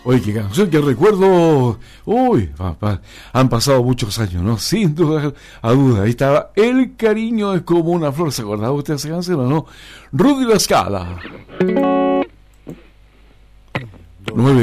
Oye, qué canción, qué recuerdo. Uy, han pasado muchos años, ¿no? Sin duda a duda. Ahí estaba El cariño es como una flor. ¿Se acordaba usted de esa canción o no? Rudy La Scala. 9